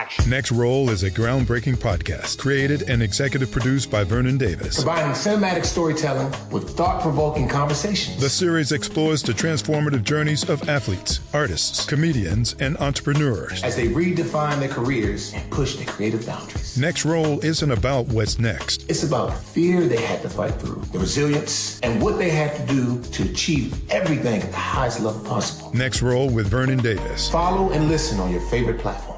watch. Next Roll is a groundbreaking podcast created and executive produced by Vernon Davis. Combining cinematic storytelling with thought-provoking conversations. The series explores the transformative journeys of athletes, artists, comedians, and entrepreneurs as they redefine their careers and push their creative boundaries. Next Roll isn't about what's next. It's about the fear they had to fight through, the resilience, and what they had to do to achieve everything at the highest level possible. Next Roll with Vernon Davis. Follow and listen on your favorite platform.